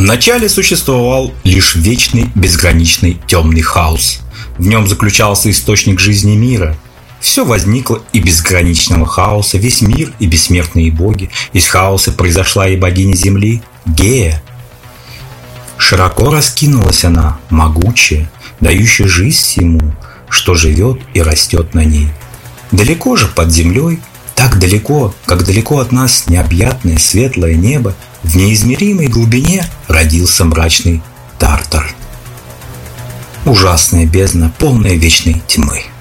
Вначале существовал лишь вечный, безграничный темный хаос. В нем заключался источник жизни мира. Все возникло из безграничного хаоса, весь мир и бессмертные боги. Из хаоса произошла и богиня земли Гея. Широко раскинулась она, могучая, дающая жизнь всему, что живет и растет на ней. Далеко же под землей, так далеко, как далеко от нас необъятное светлое небо, в неизмеримой глубине родился мрачный Тартар. Ужасная бездна, полная вечной тьмы.